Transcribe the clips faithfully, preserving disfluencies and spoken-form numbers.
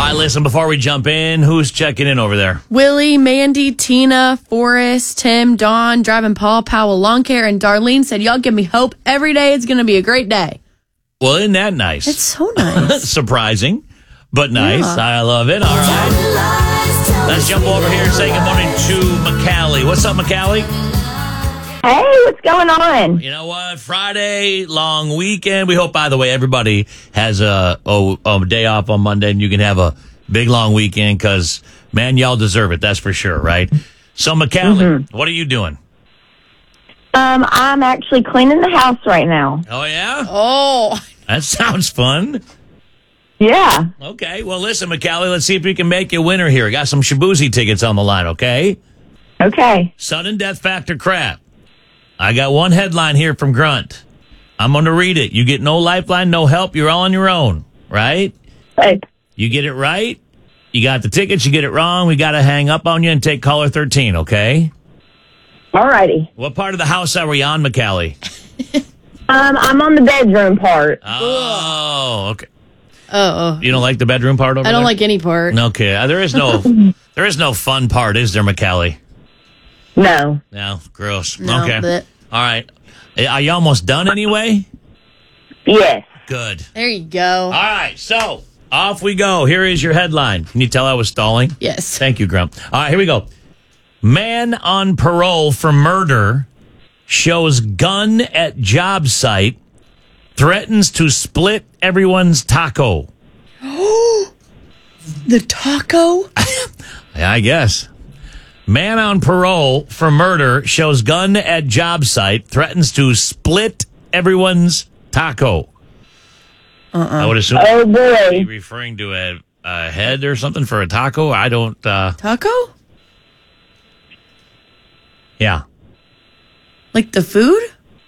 right, listen, before we jump in, who's checking in over there? Willie, Mandy, Tina, Forrest, Tim, Dawn, Driving Paul, Powell, Lawn Care, and Darlene said, y'all give me hope every day. It's going to be a great day. Well, isn't that nice? It's so nice. Surprising, but nice. Yeah. I love it. All right. Let's jump over here and say good morning to McCallie. What's up, McCallie? Hey, what's going on? You know what? Friday, long weekend. We hope, by the way, everybody has a, a, a day off on Monday and you can have a big, long weekend because, man, y'all deserve it. That's for sure, right? So, McCallie, mm-hmm. what are you doing? Um, I'm actually cleaning the house right now. Oh, yeah? Oh. That sounds fun. Yeah. Okay. Well, listen, McCallie, let's see if we can make you a winner here. Got some Shabuzi tickets on the line, okay? Okay. Sudden death factor crap. I got one headline here from Grunt. I'm going to read it. You get no lifeline, no help. You're all on your own, right? Right. You get it right. You got the tickets. You get it wrong. We got to hang up on you and take caller thirteen, okay? All righty. What part of the house are we on, McCallie? um, I'm on the bedroom part. Oh, okay. Oh. You don't like the bedroom part over there? I don't like any part. Okay. Uh, there is no there is no fun part, is there, McCallie? No. No, gross. No, okay. but... All right. Are you almost done anyway? Yes. Good. There you go. All right. So, off we go. Here is your headline. Can you tell I was stalling? Yes. Thank you, Grump. All right, here we go. Man on parole for murder shows gun at job site, threatens to split everyone's taco. The taco? Yeah, I guess. Man on parole for murder shows gun at job site, threatens to split everyone's taco. Uh-uh. I would assume oh, boy. he's referring to a, a head or something for a taco. I don't... Uh... Taco? Yeah. Like the food?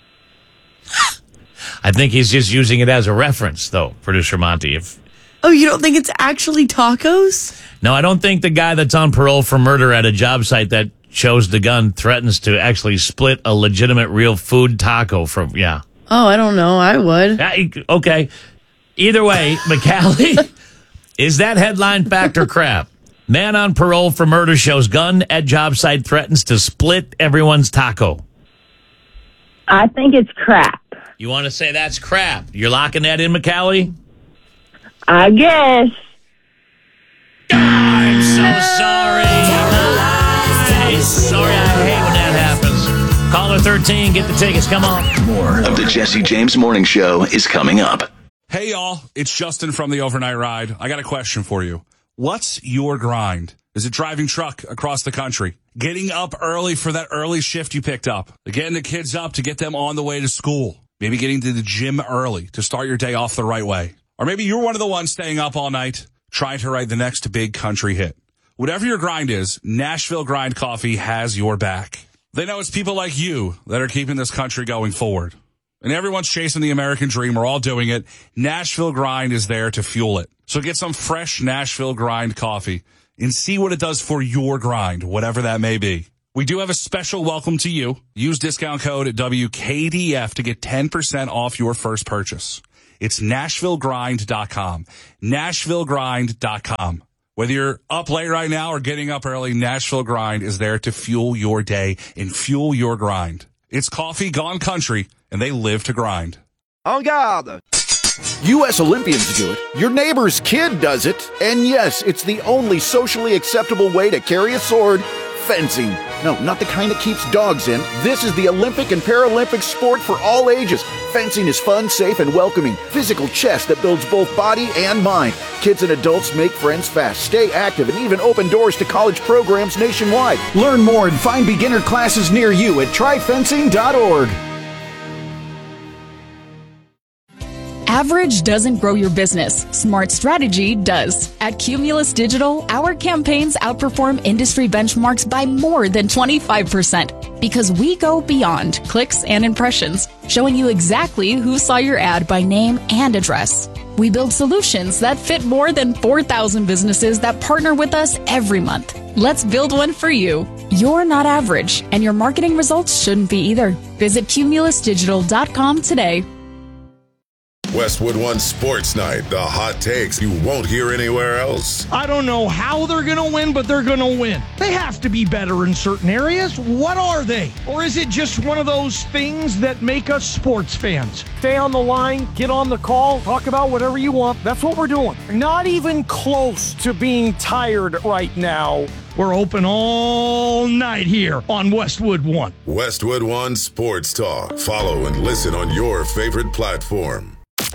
I think he's just using it as a reference, though, Producer Monty. If Oh, you don't think it's actually tacos? No, I don't think the guy that's on parole for murder at a job site that shows the gun threatens to actually split a legitimate real food taco from, yeah. Oh, I don't know. I would. Yeah, okay. Either way, McCallie, is that headline fact or crap? Man on parole for murder shows gun at job site threatens to split everyone's taco. I think it's crap. You want to say that's crap? You're locking that in, McCallie? I guess. I'm so sorry. Nice. Sorry, I hate when that happens. Caller thirteen, get the tickets. Come on. More of the Jesse James Morning Show is coming up. Hey, y'all. It's Justin from the Overnight Ride. I got a question for you. What's your grind? Is it driving truck across the country? Getting up early for that early shift you picked up? Getting the kids up to get them on the way to school? Maybe getting to the gym early to start your day off the right way? Or maybe you're one of the ones staying up all night trying to write the next big country hit. Whatever your grind is, Nashville Grind Coffee has your back. They know it's people like you that are keeping this country going forward. And everyone's chasing the American dream. We're all doing it. Nashville Grind is there to fuel it. So get some fresh Nashville Grind coffee and see what it does for your grind, whatever that may be. We do have a special welcome to you. Use discount code W K D F to get ten percent off your first purchase. It's Nashville Grind dot com. Nashville Grind dot com. Whether you're up late right now or getting up early, Nashville Grind is there to fuel your day and fuel your grind. It's coffee gone country, and they live to grind. En garde! U S Olympians do it, your neighbor's kid does it, and yes, it's the only socially acceptable way to carry a sword, fencing. No, not the kind that keeps dogs in. This is the Olympic and Paralympic sport for all ages. Fencing is fun, safe, and welcoming. Physical chess that builds both body and mind. Kids and adults make friends fast, stay active, and even open doors to college programs nationwide. Learn more and find beginner classes near you at try fencing dot org. Average doesn't grow your business. Smart strategy does. At Cumulus Digital, our campaigns outperform industry benchmarks by more than twenty-five percent because we go beyond clicks and impressions, showing you exactly who saw your ad by name and address. We build solutions that fit more than four thousand businesses that partner with us every month. Let's build one for you. You're not average, and your marketing results shouldn't be either. Visit Cumulus Digital dot com today. Westwood One Sports Night, the hot takes you won't hear anywhere else. I don't know how they're going to win, but they're going to win. They have to be better in certain areas. What are they? Or is it just one of those things that make us sports fans? Stay on the line, get on the call, talk about whatever you want. That's what we're doing. Not even close to being tired right now. We're open all night here on Westwood One. Westwood One Sports Talk. Follow and listen on your favorite platform.